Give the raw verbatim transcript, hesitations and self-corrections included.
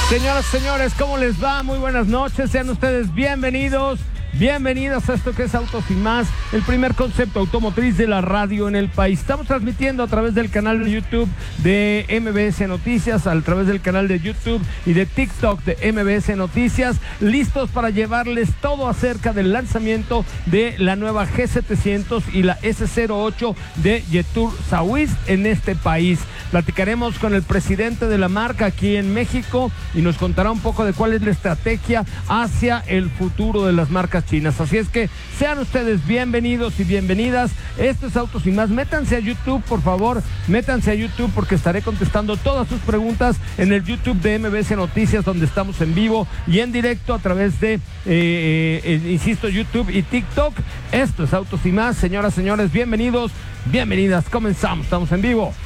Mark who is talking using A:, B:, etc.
A: Señoras, señores, ¿cómo les va? Muy buenas noches, sean ustedes bienvenidos. Bienvenidos a esto que es Autos y Más, el primer concepto automotriz de la radio en el país. Estamos transmitiendo a través del canal de YouTube de M B S Noticias, a través del canal de YouTube y de TikTok de M B S Noticias, listos para llevarles todo acerca del lanzamiento de la nueva G setecientos y la S cero ocho de Jetour Swift en este país. Platicaremos con el presidente de la marca aquí en México y nos contará un poco de cuál es la estrategia hacia el futuro de las marcas chinas. Así es que sean ustedes bienvenidos y bienvenidas. Esto es Autos y Más. Métanse a YouTube, por favor, métanse a YouTube porque estaré contestando todas sus preguntas en el YouTube de M B S Noticias, donde estamos en vivo y en directo a través de, eh, eh, insisto, YouTube y TikTok. Esto es Autos y Más. Señoras, señores, bienvenidos, bienvenidas. Comenzamos, estamos en vivo.